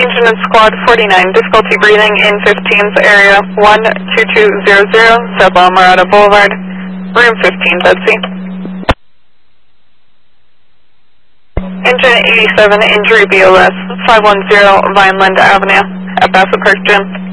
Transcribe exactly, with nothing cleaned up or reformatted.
Engine and Squad forty-nine, difficulty breathing in fifteen's area one two two zero zero, South La Mirada Boulevard, room fifteen, Betsy. Engine eighty-seven, injury B L S, five one zero Vineland Avenue, at Bassett Park Gym.